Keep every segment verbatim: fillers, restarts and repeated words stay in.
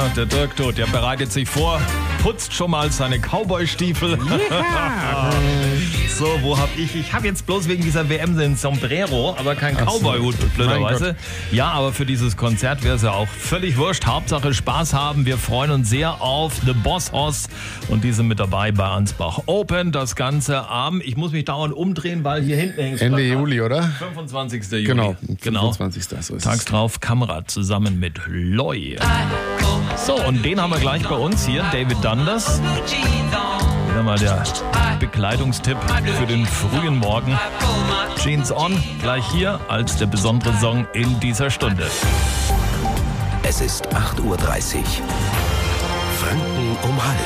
der Dirk Todt, der bereitet sich vor, putzt schon mal seine Cowboy-Stiefel. Ja. So, wo hab ich? Ich habe jetzt bloß wegen dieser W M den Sombrero, aber kein Cowboy-Hut, blöderweise. Ja, aber für dieses Konzert wäre es ja auch völlig wurscht. Hauptsache Spaß haben. Wir freuen uns sehr auf The Boss Hoss und die sind mit dabei bei Ansbach Open. Das Ganze am, ich muss mich dauernd umdrehen, weil hier hinten hängt Ende Juli, oder? fünfundzwanzigsten Juli. Genau, genau. fünfundzwanzigsten So ist Tags es. drauf Kamera zusammen mit Loy. So, und den haben wir gleich bei uns hier, David Dundas. Wieder mal der Bekleidungstipp für den frühen Morgen. Jeans On, gleich hier als der besondere Song in dieser Stunde. Es ist acht Uhr dreißig. Franken um halb.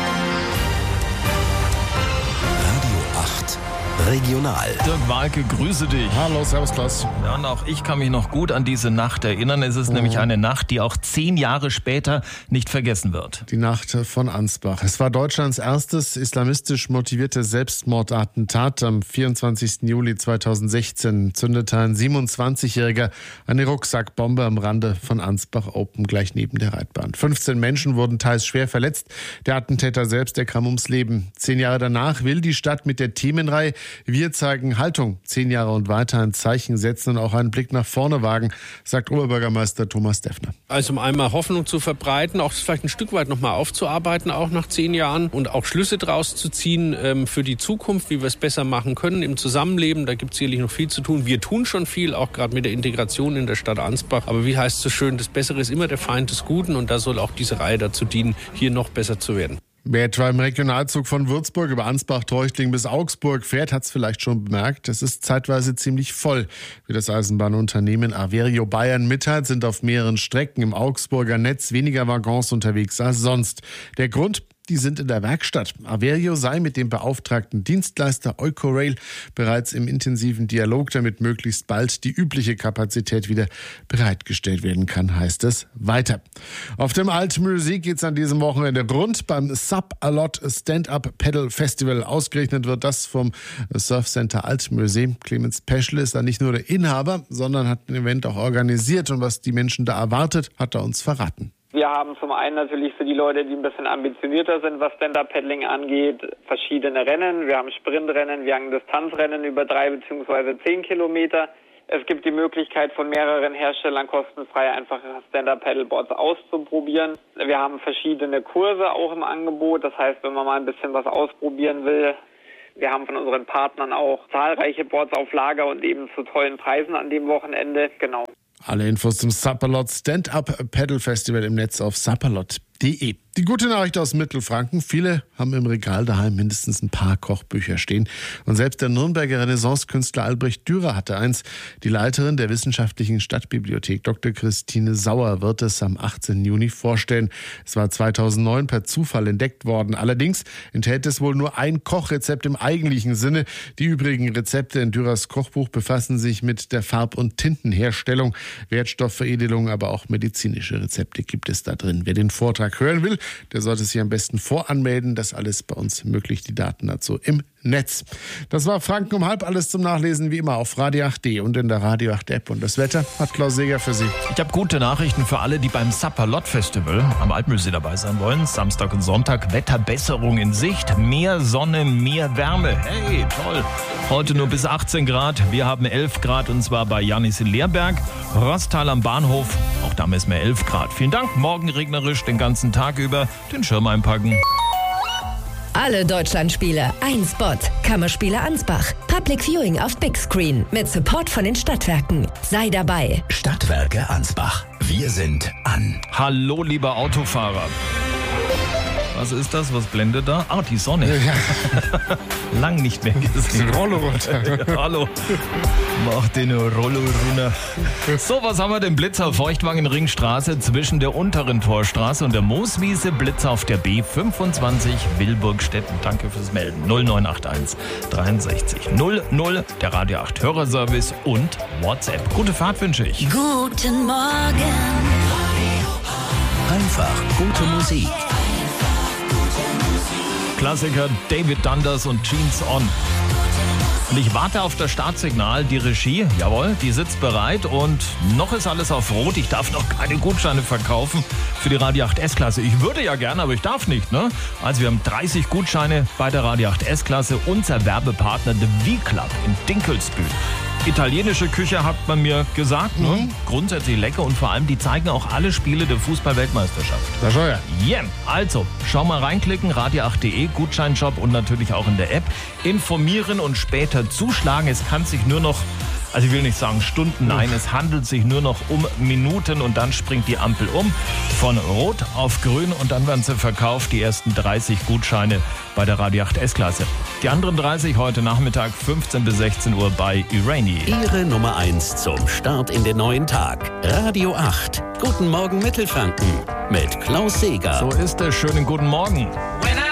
Radio acht Regional. Dirk Walke, grüße dich. Hallo, servus Klaus. Ja, und auch ich kann mich noch gut an diese Nacht erinnern. Es ist mhm. nämlich eine Nacht, die auch zehn Jahre später nicht vergessen wird. Die Nacht von Ansbach. Es war Deutschlands erstes islamistisch motiviertes Selbstmordattentat. Am vierundzwanzigsten Juli zweitausendsechzehn zündete ein siebenundzwanzigjähriger eine Rucksackbombe am Rande von Ansbach Open, gleich neben der Reitbahn. fünfzehn Menschen wurden teils schwer verletzt. Der Attentäter selbst, der kam ums Leben. Zehn Jahre danach will die Stadt mit der Themenreihe Wir zeigen Haltung. Zehn Jahre und weiter ein Zeichen setzen und auch einen Blick nach vorne wagen, sagt Oberbürgermeister Thomas Deffner. Also um einmal Hoffnung zu verbreiten, auch vielleicht ein Stück weit nochmal aufzuarbeiten, auch nach zehn Jahren und auch Schlüsse draus zu ziehen ähm, für die Zukunft, wie wir es besser machen können im Zusammenleben. Da gibt es sicherlich noch viel zu tun. Wir tun schon viel, auch gerade mit der Integration in der Stadt Ansbach. Aber wie heißt es so schön, das Bessere ist immer der Feind des Guten und da soll auch diese Reihe dazu dienen, hier noch besser zu werden. Wer etwa im Regionalzug von Würzburg über Ansbach, Treuchtlingen bis Augsburg fährt, hat es vielleicht schon bemerkt. Es ist zeitweise ziemlich voll. Wie das Eisenbahnunternehmen Averio Bayern mitteilt, sind auf mehreren Strecken im Augsburger Netz weniger Waggons unterwegs als sonst. Der Grund? Die sind in der Werkstatt. Averio sei mit dem beauftragten Dienstleister Eucorail bereits im intensiven Dialog, damit möglichst bald die übliche Kapazität wieder bereitgestellt werden kann, heißt es weiter. Auf dem Altmühlsee geht's an diesem Wochenende rund beim Sub-A-Lot Stand-Up Paddle Festival. Ausgerechnet wird das vom Surfcenter Altmühlsee. Clemens Peschle ist da nicht nur der Inhaber, sondern hat ein Event auch organisiert. Und was die Menschen da erwartet, hat er uns verraten. Wir haben zum einen natürlich für die Leute, die ein bisschen ambitionierter sind, was Stand-Up-Paddling angeht, verschiedene Rennen. Wir haben Sprintrennen, wir haben Distanzrennen über drei bzw. zehn Kilometer. Es gibt die Möglichkeit von mehreren Herstellern kostenfrei einfach Stand-Up-Paddleboards auszuprobieren. Wir haben verschiedene Kurse auch im Angebot. Das heißt, wenn man mal ein bisschen was ausprobieren will, wir haben von unseren Partnern auch zahlreiche Boards auf Lager und eben zu tollen Preisen an dem Wochenende. Genau. Alle Infos zum Sub-A-Lot Stand-Up Paddle Festival im Netz auf sapperlot punkt de. Die gute Nachricht aus Mittelfranken: Viele haben im Regal daheim mindestens ein paar Kochbücher stehen. Und selbst der Nürnberger Renaissance-Künstler Albrecht Dürer hatte eins. Die Leiterin der Wissenschaftlichen Stadtbibliothek, Doktor Christine Sauer, wird es am achtzehnten Juni vorstellen. Es war zweitausendneun per Zufall entdeckt worden. Allerdings enthält es wohl nur ein Kochrezept im eigentlichen Sinne. Die übrigen Rezepte in Dürers Kochbuch befassen sich mit der Farb- und Tintenherstellung, Wertstoffveredelung, aber auch medizinische Rezepte gibt es da drin. Wer den Vortrag hören will, der sollte sich am besten voranmelden. Das alles bei uns möglich, die Daten dazu im Netz. Das war Franken um halb, alles zum Nachlesen wie immer auf Radio acht punkt de und in der Radio acht App. Und das Wetter hat Klaus Seger für Sie. Ich habe gute Nachrichten für alle, die beim Sub-A-Lot Festival am Altmühlsee dabei sein wollen. Samstag und Sonntag Wetterbesserung in Sicht. Mehr Sonne, mehr Wärme. Hey, toll. Heute nur bis achtzehn Grad. Wir haben elf Grad und zwar bei Jannis in Leerberg. Rostal am Bahnhof. Auch da messen wir elf Grad. Vielen Dank. Morgen regnerisch den ganzen Tag über. Den Schirm einpacken. Alle Deutschlandspiele, ein Spot. Kammerspiele Ansbach. Public Viewing auf Big Screen mit Support von den Stadtwerken. Sei dabei. Stadtwerke Ansbach. Wir sind an. Hallo, lieber Autofahrer. Was ist das? Was blendet da? Ah, die Sonne. Ja. Lang nicht mehr gesehen. Rollo runter. Ja, hallo. Mach den Rollo runter. So, was haben wir denn? Blitzer Feuchtwangen-Ringstraße zwischen der unteren Torstraße und der Mooswiese. Blitzer auf der B fünfundzwanzig Wilburgstetten. Danke fürs Melden. null neun acht eins dreiundsechzig null null. Der Radio acht Hörerservice und WhatsApp. Gute Fahrt wünsche ich. Guten Morgen. Einfach gute Musik. Klassiker David Dundas und Jeans On. Und ich warte auf das Startsignal. Die Regie, jawohl, die sitzt bereit und noch ist alles auf Rot. Ich darf noch keine Gutscheine verkaufen für die Radio acht S-Klasse. Ich würde ja gerne, aber ich darf nicht, ne? Also wir haben dreißig Gutscheine bei der Radio acht S-Klasse. Unser Werbepartner The V-Club in Dinkelsbühl. Italienische Küche hat man mir gesagt, ne? Mhm. Grundsätzlich lecker und vor allem, die zeigen auch alle Spiele der Fußball-Weltmeisterschaft. Das schon, ja. Yeah. Also, schau mal reinklicken, radio acht punkt de, Gutscheinshop und natürlich auch in der App. Informieren und später zuschlagen. Es kann sich nur noch, also ich will nicht sagen Stunden, nein, es handelt sich nur noch um Minuten und dann springt die Ampel um von Rot auf Grün und dann werden sie verkauft, die ersten dreißig Gutscheine bei der Radio acht S-Klasse. Die anderen dreißig heute Nachmittag fünfzehn bis sechzehn Uhr bei Irani. Ihre Nummer eins zum Start in den neuen Tag. Radio acht. Guten Morgen Mittelfranken mit Klaus Seeger. So ist es. Schönen guten Morgen. When I